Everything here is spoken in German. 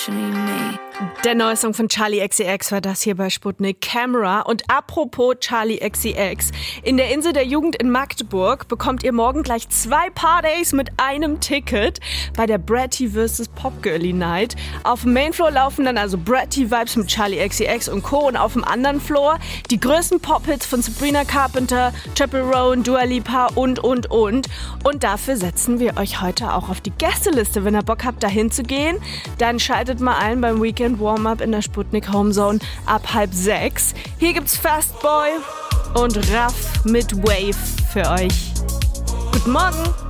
questioning me. Der neue Song von Charli XCX war das hier bei Sputnik Camera. Und apropos Charli XCX, in der Insel der Jugend in Magdeburg bekommt ihr morgen gleich 2 Pardays mit einem Ticket bei der Bratty vs. Popgirlie Night. Auf dem Mainfloor laufen dann also Bratty-Vibes mit Charli XCX und Co. Und auf dem anderen Floor die größten Pop-Hits von Sabrina Carpenter, Triple Rowan, Dua Lipa und. Und dafür setzen wir euch heute auch auf die Gästeliste. Wenn ihr Bock habt, dahin zu gehen, dann schaltet mal ein beim Weekend Warm-Up in der Sputnik Homezone ab 5:30. Hier gibt's Fastboy und Raff mit Wave für euch. Guten Morgen!